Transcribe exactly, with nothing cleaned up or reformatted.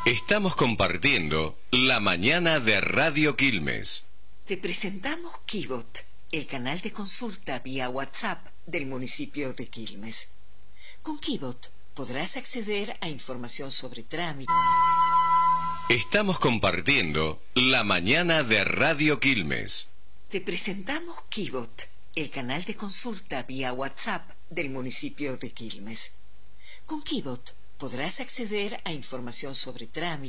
Estamos compartiendo la mañana de Radio Quilmes. Te presentamos Kibot, el canal de consulta vía WhatsApp del municipio de Quilmes. Con Kibot podrás acceder a información sobre trámites. Estamos compartiendo la mañana de Radio Quilmes. Te presentamos Kibot, el canal de consulta vía WhatsApp del municipio de Quilmes. Con Kibot podrás acceder a información sobre trámites.